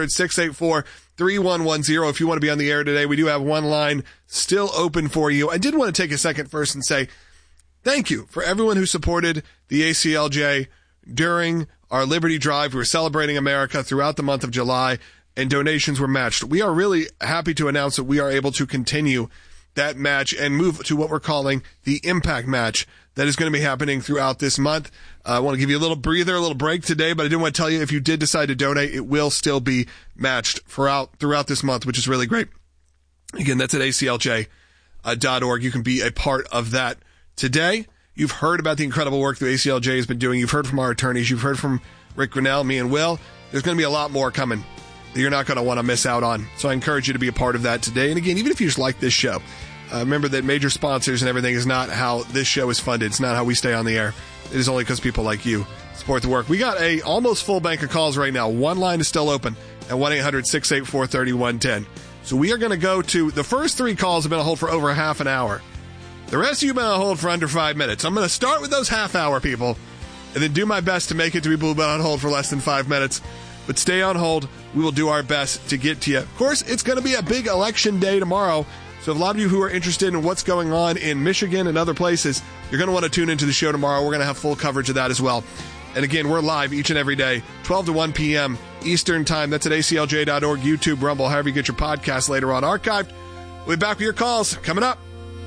1-800-684-3110. If you want to be on the air today, we do have one line still open for you. I did want to take a second first and say thank you for everyone who supported the ACLJ during our Liberty Drive. We were celebrating America throughout the month of July, and donations were matched. We are really happy to announce that we are able to continue that match and move to what we're calling the Impact Match that is going to be happening throughout this month. I want to give you a little breather, a little break today, but I didn't want to tell you if you did decide to donate, it will still be matched throughout this month, which is really great. Again, that's at aclj.org. You can be a part of that today. You've heard about the incredible work the ACLJ has been doing. You've heard from our attorneys. You've heard from Rick Grinnell, me, and Will. There's going to be a lot more coming that you're not going to want to miss out on. So I encourage you to be a part of that today. And again, even if you just like this show, remember that major sponsors and everything is not how this show is funded. It's not how we stay on the air. It is only because people like you support the work. We got a almost full bank of calls right now. One line is still open at 1-800-684-3110. So we are going to go to the first three calls have been on hold for over half an hour. The rest of you have been on hold for under 5 minutes. I'm going to start with those half-hour people and then do my best to make it to people who've been on hold for less than 5 minutes. But stay on hold. We will do our best to get to you. Of course, it's going to be a big election day tomorrow. So if a lot of you who are interested in what's going on in Michigan and other places, you're going to want to tune into the show tomorrow. We're going to have full coverage of that as well. And again, we're live each and every day, 12 to 1 p.m. Eastern Time. That's at aclj.org, YouTube, Rumble, however you get your podcast later on archived. We'll be back with your calls coming up.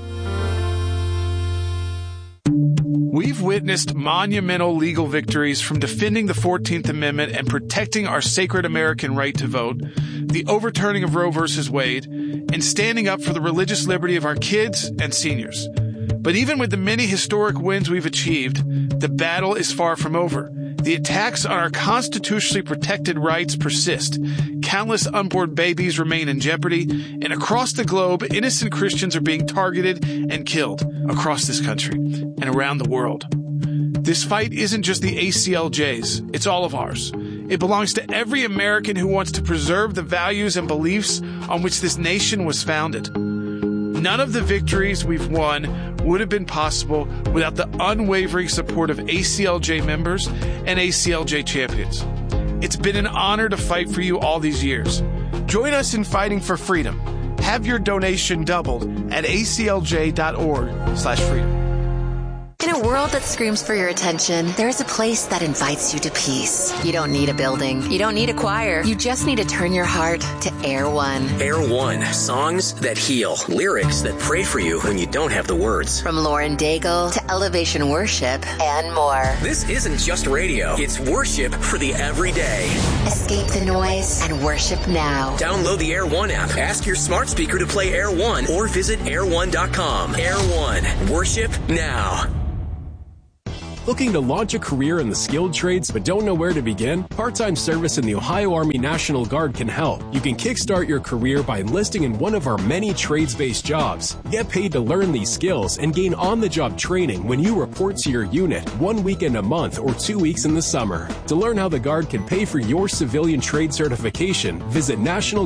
We've witnessed monumental legal victories from defending the 14th Amendment and protecting our sacred American right to vote, the overturning of Roe v. Wade, and standing up for the religious liberty of our kids and seniors. But even with the many historic wins we've achieved, the battle is far from over. The attacks on our constitutionally protected rights persist. Countless unborn babies remain in jeopardy, and across the globe, innocent Christians are being targeted and killed across this country and around the world. This fight isn't just the ACLJ's, it's all of ours. It belongs to every American who wants to preserve the values and beliefs on which this nation was founded. None of the victories we've won would have been possible without the unwavering support of ACLJ members and ACLJ champions. It's been an honor to fight for you all these years. Join us in fighting for freedom. Have your donation doubled at aclj.org/freedom. In a world that screams for your attention, there is a place that invites you to peace. You don't need a building. You don't need a choir. You just need to turn your heart to Air One. Air One. Songs that heal. Lyrics that pray for you when you don't have the words. From Lauren Daigle to Elevation Worship and more. This isn't just radio. It's worship for the everyday. Escape the noise and worship now. Download the Air One app. Ask your smart speaker to play Air One or visit air1.com. Air One. Worship now. Looking to launch a career in the skilled trades but don't know where to begin? Part-time service in the Ohio Army National Guard can help. You can kickstart your career by enlisting in one of our many trades-based jobs. Get paid to learn these skills and gain on-the-job training when you report to your unit 1 weekend a month or 2 weeks in the summer. To learn how the Guard can pay for your civilian trade certification, visit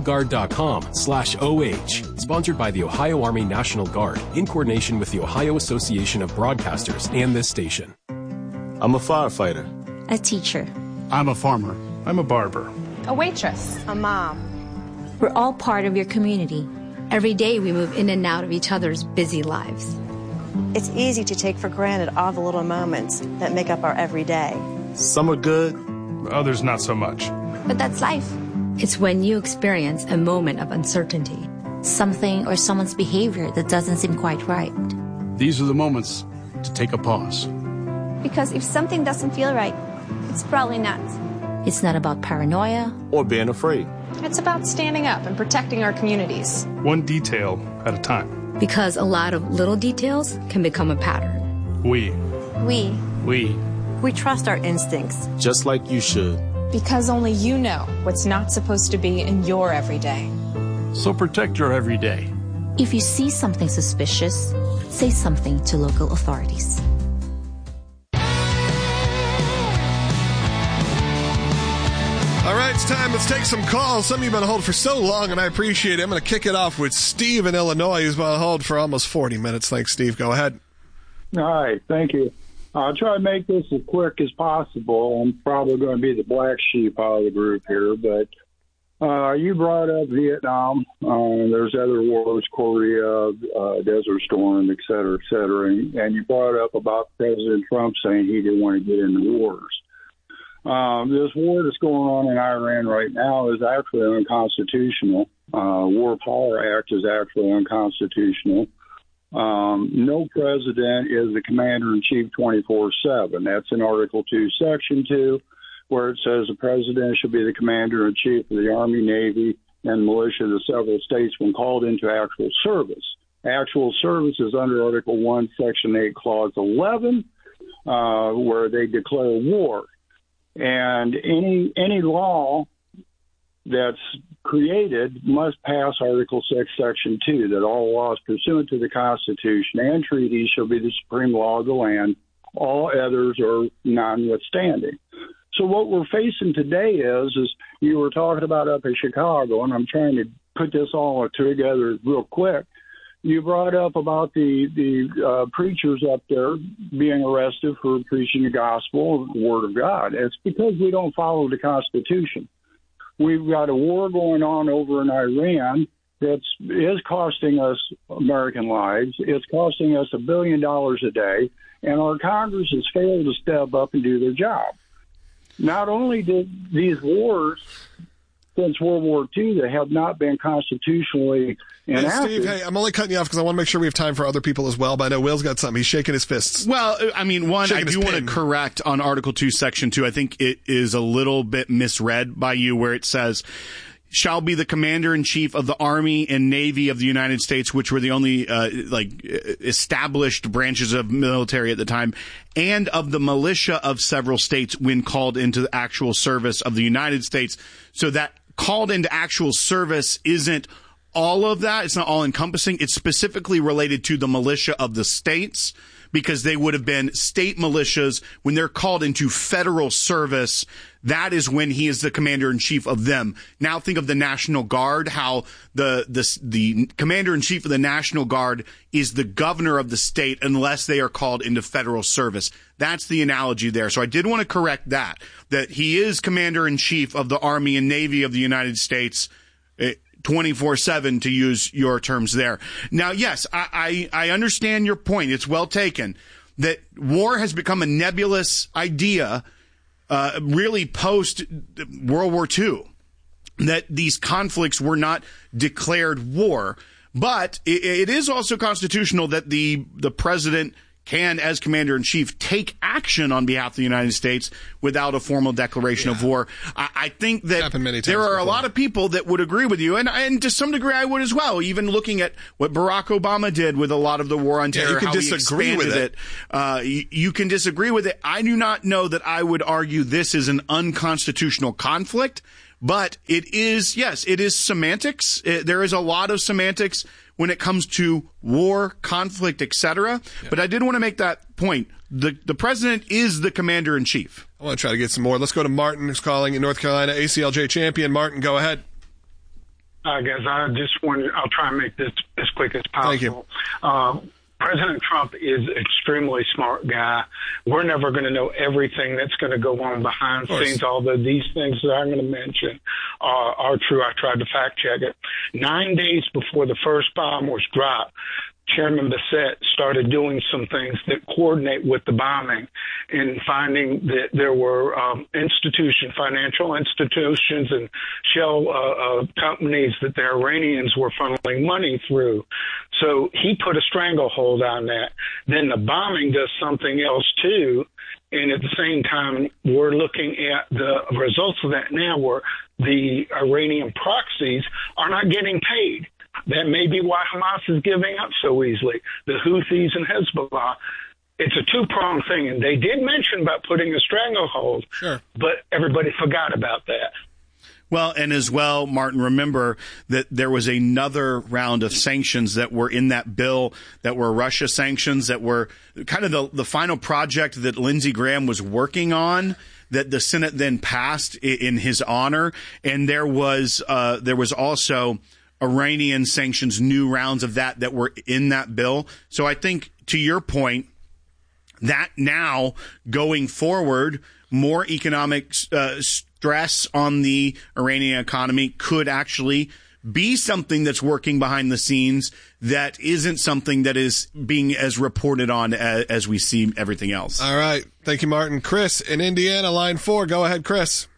nationalguard.com/OH. Sponsored by the Ohio Army National Guard in coordination with the Ohio Association of Broadcasters and this station. I'm a firefighter. A teacher. I'm a farmer. I'm a barber. A waitress. A mom. We're all part of your community. Every day we move in and out of each other's busy lives. It's easy to take for granted all the little moments that make up our everyday. Some are good, others not so much. But that's life. It's when you experience a moment of uncertainty. Something or someone's behavior that doesn't seem quite right. These are the moments to take a pause. Because if something doesn't feel right, it's probably not. It's not about paranoia or being afraid. It's about standing up and protecting our communities. One detail at a time. Because a lot of little details can become a pattern. We trust our instincts. Just like you should. Because only you know what's not supposed to be in your everyday. So protect your everyday. If you see something suspicious, say something to local authorities. All right, it's time. Let's take some calls. Some of you have been on hold for so long, and I appreciate it. I'm going to kick it off with Steve in Illinois, who's been on hold for almost 40 minutes. Thanks, Steve. Go ahead. All right, thank you. I'll try to make this as quick as possible. I'm probably going to be the black sheep out of the group here, but you brought up Vietnam. There's other wars, Korea, Desert Storm, et cetera, and you brought up about President Trump saying he didn't want to get into wars. This war that's going on in Iran right now is actually unconstitutional. War Power Act is actually unconstitutional. No president is the commander-in-chief 24/7. That's in Article 2, Section 2, where it says the president should be the commander-in-chief of the Army, Navy, and militia of the several states when called into actual service. Actual service is under Article 1, Section 8, Clause 11, where they declare war. And any law that's created must pass Article 6, Section 2, that all laws pursuant to the Constitution and treaties shall be the supreme law of the land. All others are notwithstanding. So what we're facing today is you were talking about up in Chicago, and I'm trying to put this all together real quick. You brought up about the preachers up there being arrested for preaching the gospel, the word of God. It's because we don't follow the Constitution. We've got a war going on over in Iran that is costing us American lives. It's costing us $1 billion a day, and our Congress has failed to step up and do their job. Not only did these wars since World War II that have not been constitutionally enacted. Steve, I'm only cutting you off because I want to make sure we have time for other people as well, but I know Will's got something. He's shaking his fists. Well, I mean, I do want to correct on Article 2, Section 2. I think it is a little bit misread by you where it says, shall be the commander-in-chief of the Army and Navy of the United States, which were the only established branches of military at the time, and of the militia of several states when called into the actual service of the United States. So that called into actual service isn't all of that. It's not all encompassing. It's specifically related to the militia of the states, because they would have been state militias. When they're called into federal service, that is when he is the commander-in-chief of them. Now think of the National Guard, how the commander-in-chief of the National Guard is the governor of the state unless they are called into federal service. That's the analogy there. So I did want to correct that he is commander-in-chief of the Army and Navy of the United States 24/7, to use your terms there. Now, yes, I understand your point. It's well taken that war has become a nebulous idea really post World War II, that these conflicts were not declared war. But it is also constitutional that the president can, as commander-in-chief, take action on behalf of the United States without a formal declaration of war. I think that there are a lot of people that would agree with you, and to some degree I would as well, even looking at what Barack Obama did with a lot of the war on terror, you can how disagree he expanded with it. You can disagree with it. I do not know that I would argue this is an unconstitutional conflict, but it is, yes, it is semantics. There is a lot of semantics when it comes to war, conflict, etc. Yeah. But I did want to make that point. The president is the commander-in-chief. I want to try to get some more. Let's go to Martin, who's calling in North Carolina, ACLJ champion. Martin, go ahead. Guys, I'll try and make this as quick as possible. Thank you. President Trump is an extremely smart guy. We're never going to know everything that's going to go on behind the scenes, although these things that I'm going to mention are true. I tried to fact check it. 9 days before the first bomb was dropped, Chairman Bassett started doing some things that coordinate with the bombing and finding that there were financial institutions and shell companies that the Iranians were funneling money through. So he put a stranglehold on that. Then the bombing does something else too. And at the same time, we're looking at the results of that now, where the Iranian proxies are not getting paid. That may be why Hamas is giving up so easily. The Houthis and Hezbollah. It's a two-pronged thing, and they did mention about putting a stranglehold, but everybody forgot about that. Well, and as well, Martin, remember that there was another round of sanctions that were in that bill that were Russia sanctions, that were kind of the final project that Lindsey Graham was working on, that the Senate then passed in his honor. And there was also Iranian sanctions, new rounds of that were in that bill. So I think, to your point, that now going forward, more economic stress on the Iranian economy could actually be something that's working behind the scenes that isn't something that is being as reported on as we see everything else. All right. Thank you, Martin. Chris in Indiana, line 4. Go ahead, Chris.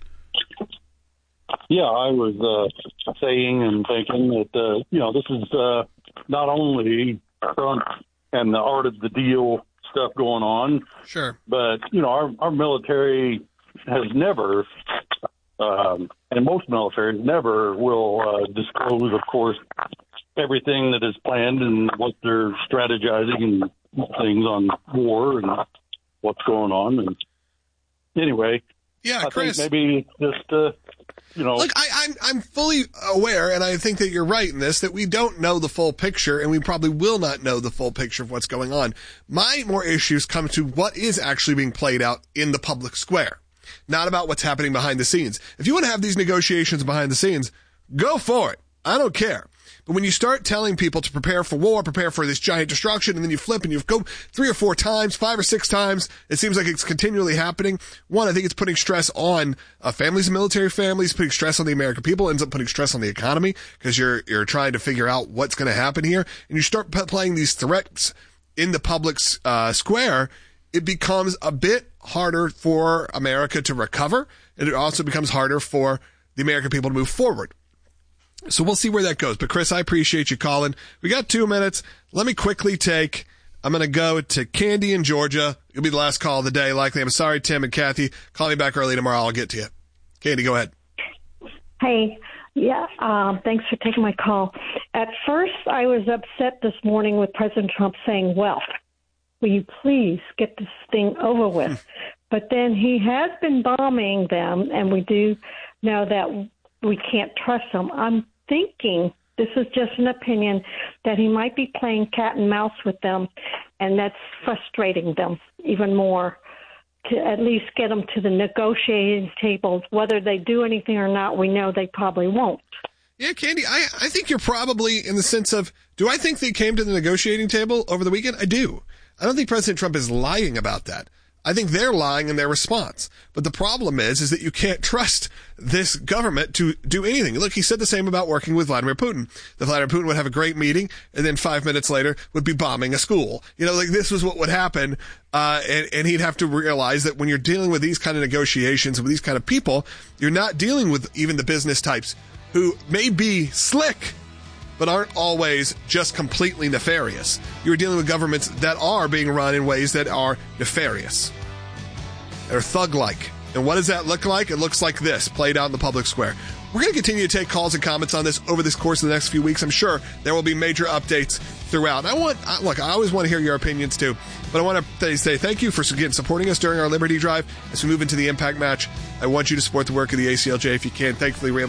Yeah, I was saying and thinking that, this is not only Trump and the art of the deal stuff going on. Sure. But, our military has never, and most militaries never will disclose, of course, everything that is planned and what they're strategizing and things on war and what's going on. And anyway, yeah, Chris, I think maybe just, Look, I'm fully aware, and I think that you're right in this, that we don't know the full picture, and we probably will not know the full picture of what's going on. My more issues come to what is actually being played out in the public square, not about what's happening behind the scenes. If you want to have these negotiations behind the scenes, go for it. I don't care. But when you start telling people to prepare for war, prepare for this giant destruction, and then you flip and you go 3 or 4 times, 5 or 6 times, it seems like it's continually happening. One, I think it's putting stress on families and military families, putting stress on the American people, ends up putting stress on the economy because you're trying to figure out what's going to happen here. And you start playing these threats in the public square, it becomes a bit harder for America to recover, and it also becomes harder for the American people to move forward. So we'll see where that goes. But Chris, I appreciate you calling. We got 2 minutes. Let me quickly I'm going to go to Candy in Georgia. You'll be the last call of the day, likely. I'm sorry, Tim and Kathy. Call me back early tomorrow. I'll get to you. Candy, go ahead. Hey. Yeah, thanks for taking my call. At first, I was upset this morning with President Trump saying, well, will you please get this thing over with? But then he has been bombing them, and we do know that we can't trust them. I'm thinking this is just an opinion, that he might be playing cat and mouse with them, and that's frustrating them even more, to at least get them to the negotiating tables. Whether they do anything or not, we know they probably won't. Yeah, Candy, I think you're probably in the sense of, do I think they came to the negotiating table over the weekend? I do. I don't think President Trump is lying about that. I think they're lying in their response. But the problem is that you can't trust this government to do anything. Look, he said the same about working with Vladimir Putin. That Vladimir Putin would have a great meeting, and then 5 minutes later would be bombing a school. You know, like this was what would happen. And he'd have to realize that when you're dealing with these kind of negotiations with these kind of people, you're not dealing with even the business types who may be slick, but aren't always just completely nefarious. You're dealing with governments that are being run in ways that are nefarious. They're thug-like. And what does that look like? It looks like this, played out in the public square. We're going to continue to take calls and comments on this over this course of the next few weeks. I'm sure there will be major updates throughout. I always want to hear your opinions too, but I want to say thank you for again supporting us during our Liberty Drive as we move into the Impact Match. I want you to support the work of the ACLJ if you can. Thankfully, we're able